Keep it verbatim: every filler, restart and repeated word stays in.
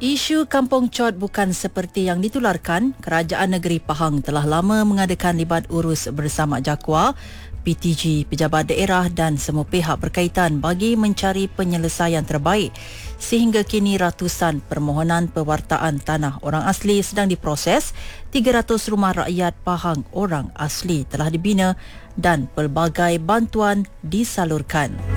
Isu Kampung Cot bukan seperti yang ditularkan. Kerajaan Negeri Pahang telah lama mengadakan libat urus bersama JAKWA, P T G, pejabat daerah dan semua pihak berkaitan bagi mencari penyelesaian terbaik. Sehingga kini ratusan permohonan pewartaan tanah orang asli sedang diproses. tiga ratus rumah rakyat Pahang orang asli telah dibina dan pelbagai bantuan disalurkan.